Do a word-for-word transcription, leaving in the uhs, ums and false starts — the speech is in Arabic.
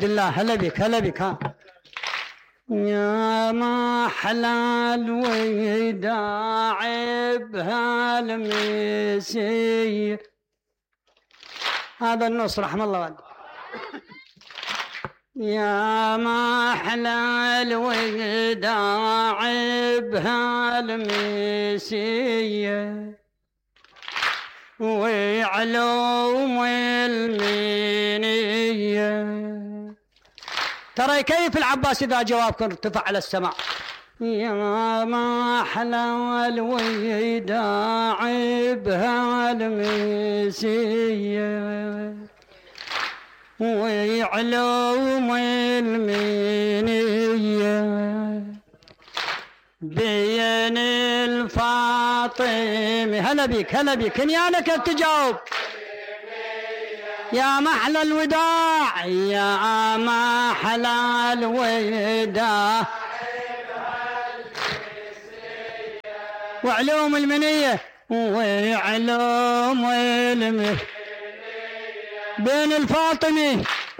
الله هلا بك هلا بك. ها يا ما أحلى الوداع بهالمسية. هذا النص رحم الله والد. يا ما أحلى الوداع بهالمسية وعلوم المنية. ترى كيف العباس إذا جوابك ارتفع على السماء. يا ما أحلى الوداع بهالمسية ويعلوم المنية بين الفاطمي. هلا بك هلا بك نيانك تجاوب. يا محلى الوداع يا محلى الوداع وعلوم المنية وعلوم المنية بين الفاطمي